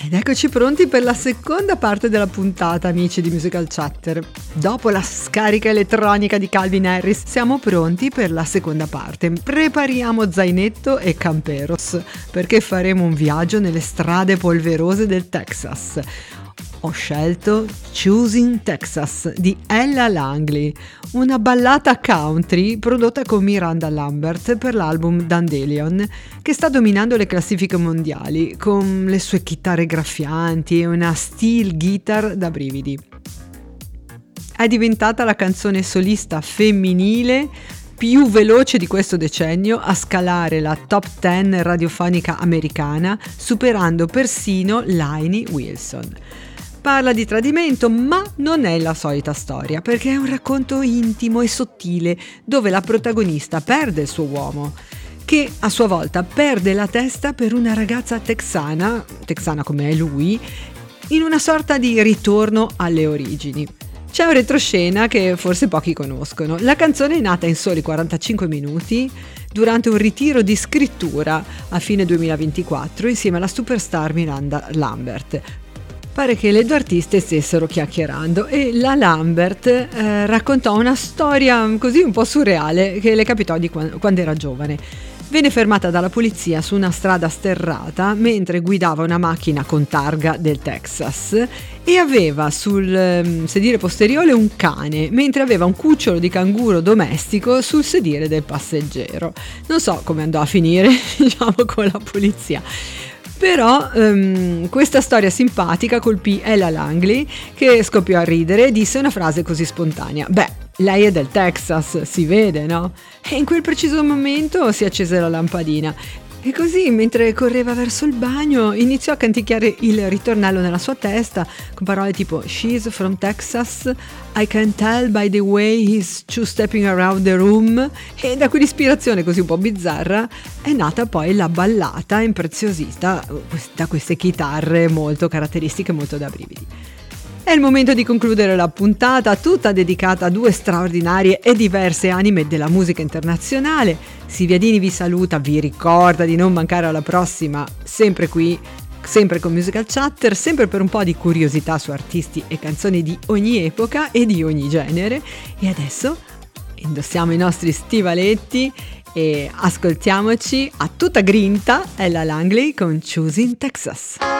Ed eccoci pronti per la seconda parte della puntata, amici di Musical Chatter. Dopo la scarica elettronica di Calvin Harris, siamo pronti per la seconda parte. Prepariamo zainetto e camperos, perché faremo un viaggio nelle strade polverose del Texas. Ho scelto Choosing Texas di Ella Langley, una ballata country prodotta con Miranda Lambert per l'album Dandelion, che sta dominando le classifiche mondiali con le sue chitarre graffianti e una steel guitar da brividi. È diventata la canzone solista femminile più veloce di questo decennio a scalare la top 10 radiofonica americana, superando persino Lainey Wilson. Parla di tradimento, ma non è la solita storia, perché è un racconto intimo e sottile, dove la protagonista perde il suo uomo, che a sua volta perde la testa per una ragazza texana come è lui, in una sorta di ritorno alle origini. C'è un retroscena che forse pochi conoscono. La canzone è nata in soli 45 minuti durante un ritiro di scrittura a fine 2024 insieme alla superstar Miranda Lambert. Pare che le due artiste stessero chiacchierando e la Lambert raccontò una storia così un po' surreale che le capitò di quando era giovane. Venne fermata dalla polizia su una strada sterrata mentre guidava una macchina con targa del Texas e aveva sul sedile posteriore un cane, mentre aveva un cucciolo di canguro domestico sul sedile del passeggero. Non so come andò a finire, diciamo, con la polizia. Però questa storia simpatica colpì Ella Langley, che scoppiò a ridere e disse una frase così spontanea: beh, lei è del Texas, si vede, no? E in quel preciso momento si accese la lampadina e così, mentre correva verso il bagno, iniziò a canticchiare il ritornello nella sua testa con parole tipo "She's from Texas, I can tell by the way he's two-stepping around the room", e da quell'ispirazione così un po' bizzarra è nata poi la ballata impreziosita da queste chitarre molto caratteristiche, molto da brividi. È il momento di concludere la puntata, tutta dedicata a due straordinarie e diverse anime della musica internazionale. Silvia Dini vi saluta, vi ricorda di non mancare alla prossima, sempre qui, sempre con Musical Chatter, sempre per un po' di curiosità su artisti e canzoni di ogni epoca e di ogni genere. E adesso indossiamo i nostri stivaletti e ascoltiamoci a tutta grinta Ella Langley con Choosing Texas.